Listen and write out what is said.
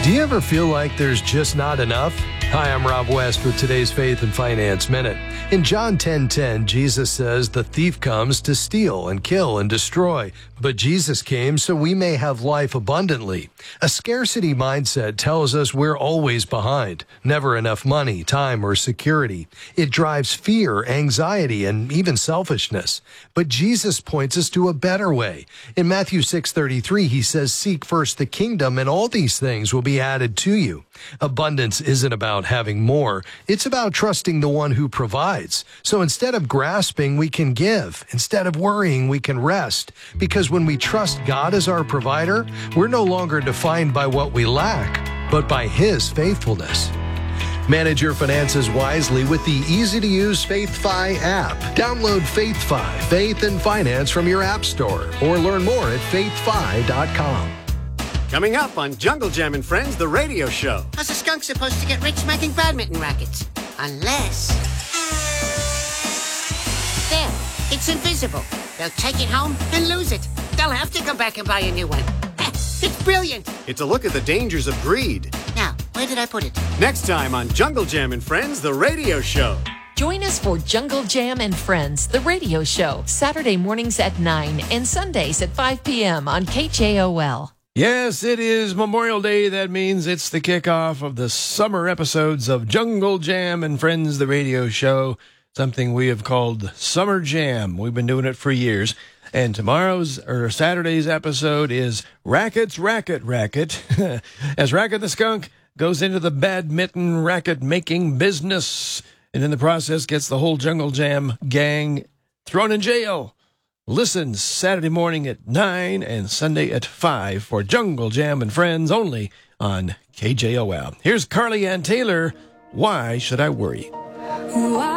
Do you ever feel like there's just not enough? Hi, I'm Rob West with today's Faith and Finance Minute. In John 10:10, Jesus says, "The thief comes to steal and kill and destroy, but Jesus came so we may have life abundantly." A scarcity mindset tells us we're always behind, never enough money, time, or security. It drives fear, anxiety, and even selfishness. But Jesus points us to a better way. In Matthew 6:33, he says, "Seek first the kingdom, and all these things will be added to you." Abundance isn't about having more. It's about trusting the one who provides. So instead of grasping, we can give. Instead of worrying, we can rest. Because when we trust God as our provider, we're no longer defined by what we lack, but by His faithfulness. Manage your finances wisely with the easy-to-use FaithFi app. Download FaithFi, Faith and Finance from your app store, or learn more at faithfi.com. Coming up on Jungle Jam and Friends, the radio show. How's a skunk supposed to get rich making badminton rackets? Unless... There, it's invisible. They'll take it home and lose it. They'll have to come back and buy a new one. It's brilliant. It's a look at the dangers of greed. Now, where did I put it? Next time on Jungle Jam and Friends, the radio show. Join us for Jungle Jam and Friends, the radio show, Saturday mornings at 9 and Sundays at 5 p.m. on KJOL. Yes, it is Memorial Day. That means it's the kickoff of the summer episodes of Jungle Jam and Friends, the radio show, something we have called Summer Jam. We've been doing it for years. And Saturday's episode is Rackets, Racket, Racket, as Racket the Skunk goes into the badminton racket making business, and in the process gets the whole Jungle Jam gang thrown in jail. Listen Saturday morning at 9 and Sunday at 5 for Jungle Jam and Friends only on KJOL. Here's Carly Ann Taylor, Why Should I Worry? Why